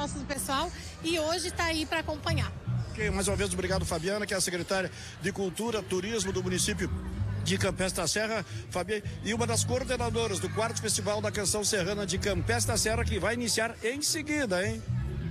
nosso pessoal e hoje está aí para acompanhar. Ok, mais uma vez obrigado, Fabiana, que é a secretária de Cultura, Turismo do município de Campestre da Serra, Fabiana, e uma das coordenadoras do 4º Festival da Canção Serrana de Campestre da Serra, que vai iniciar em seguida, hein?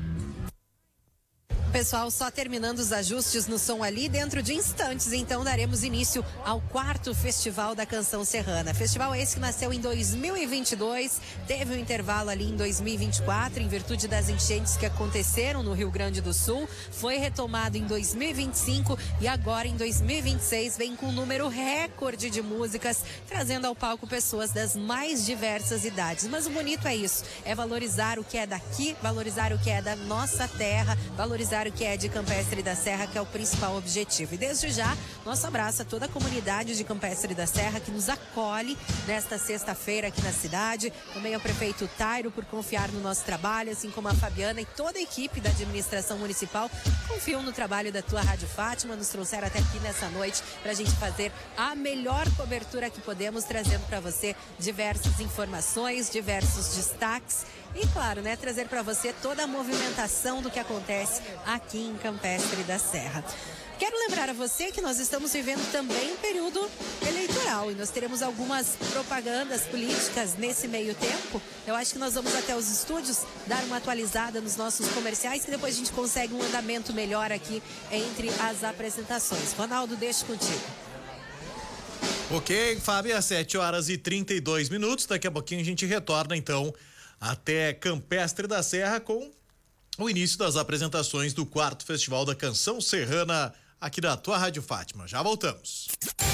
Pessoal, só terminando os ajustes no som ali, dentro de instantes, então daremos início ao 4º Festival da Canção Serrana. Festival esse que nasceu em 2022, teve um intervalo ali em 2024, em virtude das enchentes que aconteceram no Rio Grande do Sul, foi retomado em 2025 e agora em 2026 vem com um número recorde de músicas, trazendo ao palco pessoas das mais diversas idades. Mas o bonito é isso, é valorizar o que é daqui, valorizar o que é da nossa terra, valorizar o que é de Campestre da Serra, que é o principal objetivo. E desde já, nosso abraço a toda a comunidade de Campestre da Serra que nos acolhe nesta sexta-feira aqui na cidade. Também ao prefeito Tairo por confiar no nosso trabalho, assim como a Fabiana e toda a equipe da administração municipal confiam no trabalho da tua Rádio Fátima, nos trouxeram até aqui nessa noite para a gente fazer a melhor cobertura que podemos, trazendo para você diversas informações, diversos destaques e, claro, né, trazer para você toda a movimentação do que acontece aqui em Campestre da Serra. Quero lembrar a você que nós estamos vivendo também um período eleitoral e nós teremos algumas propagandas políticas nesse meio tempo. Eu acho que nós vamos até os estúdios dar uma atualizada nos nossos comerciais, que depois a gente consegue um andamento melhor aqui entre as apresentações. Ronaldo, deixo contigo. Ok, Fábio, às 7h32. Daqui a pouquinho a gente retorna então até Campestre da Serra com o início das apresentações do 4º Festival da Canção Serrana aqui da tua Rádio Fátima. Já voltamos.